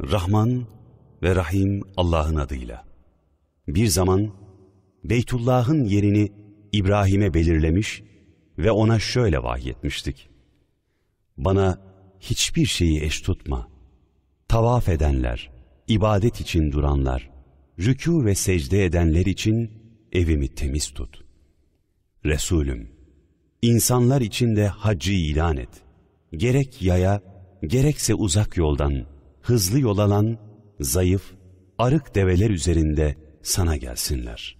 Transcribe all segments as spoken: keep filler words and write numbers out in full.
Rahman ve Rahim Allah'ın adıyla. Bir zaman Beytullah'ın yerini İbrahim'e belirlemiş ve ona şöyle vahyetmiştik. Bana hiçbir şeyi eş tutma. Tavaf edenler, ibadet için duranlar, rükû ve secde edenler için evimi temiz tut. Resulüm, insanlar için de haccı ilan et. Gerek yaya, gerekse uzak yoldan, hızlı yol alan, zayıf, arık develer üzerinde sana gelsinler.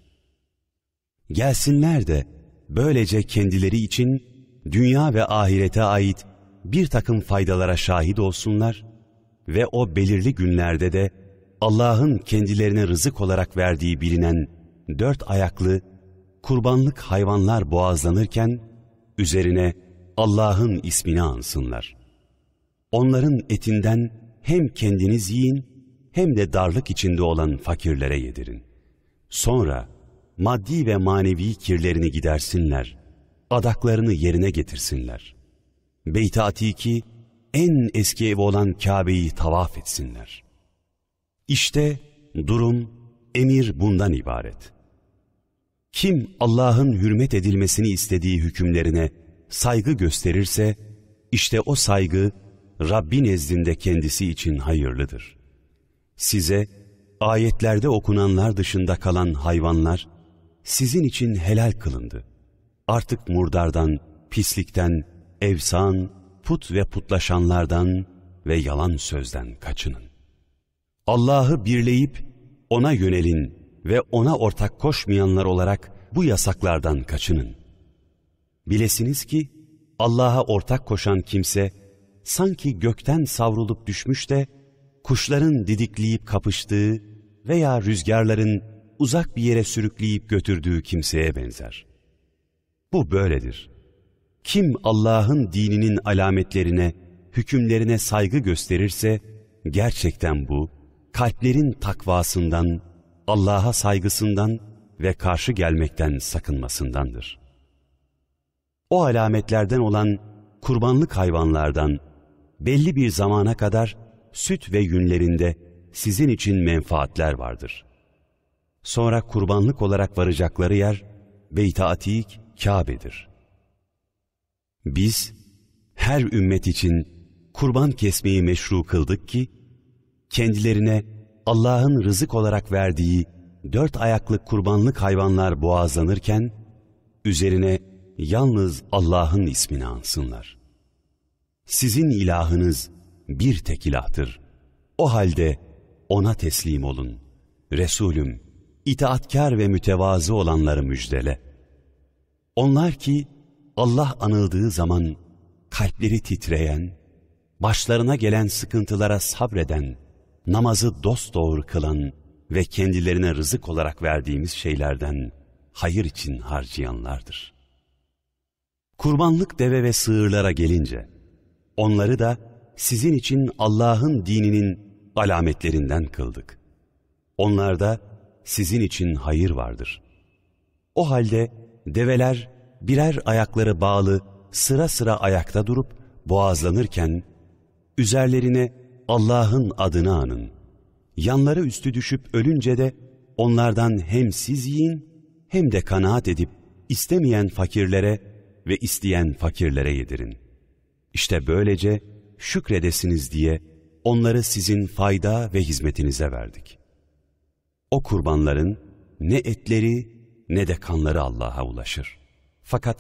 Gelsinler de böylece kendileri için dünya ve ahirete ait bir takım faydalara şahit olsunlar ve o belirli günlerde de Allah'ın kendilerine rızık olarak verdiği bilinen dört ayaklı kurbanlık hayvanlar boğazlanırken üzerine Allah'ın ismini ansınlar. Onların etinden hem kendiniz yiyin hem de darlık içinde olan fakirlere yedirin. Sonra maddi ve manevi kirlerini gidersinler, adaklarını yerine getirsinler. Beyt-i Atik'i, en eski ev olan Kabe'yi tavaf etsinler. İşte durum, emir bundan ibaret. Kim Allah'ın hürmet edilmesini istediği hükümlerine saygı gösterirse, işte o saygı Rabbi nezdinde kendisi için hayırlıdır. Size ayetlerde okunanlar dışında kalan hayvanlar sizin için helal kılındı. Artık murdardan, pislikten, evsan, put ve putlaşanlardan ve yalan sözden kaçının. Allah'ı birleyip ona yönelin ve ona ortak koşmayanlar olarak bu yasaklardan kaçının. Bilesiniz ki Allah'a ortak koşan kimse sanki gökten savrulup düşmüş de kuşların didikleyip kapıştığı veya rüzgarların uzak bir yere sürükleyip götürdüğü kimseye benzer. Bu böyledir. Kim Allah'ın dininin alametlerine, hükümlerine saygı gösterirse, gerçekten bu, kalplerin takvasından, Allah'a saygısından ve karşı gelmekten sakınmasındandır. O alametlerden olan kurbanlık hayvanlardan belli bir zamana kadar süt ve yünlerinde sizin için menfaatler vardır. Sonra kurbanlık olarak varacakları yer Beyt-i Atik, Kabe'dir. Biz her ümmet için kurban kesmeyi meşru kıldık ki, kendilerine Allah'ın rızık olarak verdiği dört ayaklı kurbanlık hayvanlar boğazlanırken, üzerine yalnız Allah'ın ismini ansınlar. Sizin ilahınız bir tek ilahtır. O halde ona teslim olun. Resulüm, itaatkar ve mütevazı olanları müjdele. Onlar ki Allah anıldığı zaman kalpleri titreyen, başlarına gelen sıkıntılara sabreden, namazı dosdoğru kılan ve kendilerine rızık olarak verdiğimiz şeylerden hayır için harcayanlardır. Kurbanlık deve ve sığırlara gelince, onları da sizin için Allah'ın dininin alametlerinden kıldık. Onlarda sizin için hayır vardır. O halde develer birer ayakları bağlı sıra sıra ayakta durup boğazlanırken, üzerlerine Allah'ın adını anın. Yanları üstü düşüp ölünce de onlardan hem siz yiyin hem de kanaat edip istemeyen fakirlere ve isteyen fakirlere yedirin. İşte böylece şükredesiniz diye onları sizin fayda ve hizmetinize verdik. O kurbanların ne etleri ne de kanları Allah'a ulaşır. Fakat